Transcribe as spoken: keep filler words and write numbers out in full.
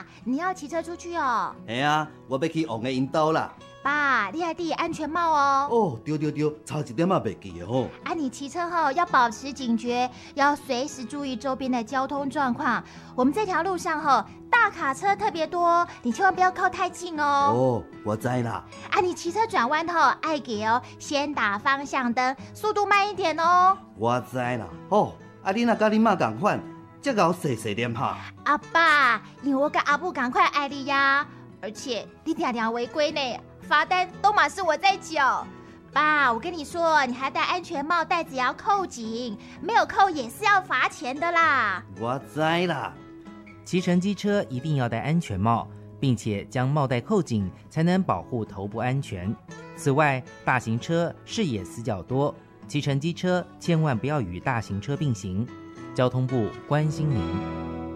爸，你要骑车出去哦？ 嘿啊，我要去王的因兜啦。 爸，你还戴安全帽哦。 哦，对对对，差一点嘛袂记的吼。 啊，你骑车后要保持警觉，要随时注意周边的交通状况。我们这条路上吼，大卡车特别多，你千万不要靠太近哦。 哦，我知啦。 啊，你骑车转弯后爱给哦，先打方向灯，速度慢一点哦。 我知啦。哦，啊，你若甲你妈同款，这甲我细细念下。 阿爸，因为我跟阿布赶快爱你呀，而且你常常违规呢。罚单都嘛是我在缴，爸，我跟你说，你还戴安全帽，带子也要扣紧，没有扣也是要罚钱的啦。 我知啦。 骑乘机车一定要戴安全帽，并且将帽带扣紧，才能保护头部安全。此外，大型车视野死角多，骑乘机车千万不要与大型车并行。交通部关心您。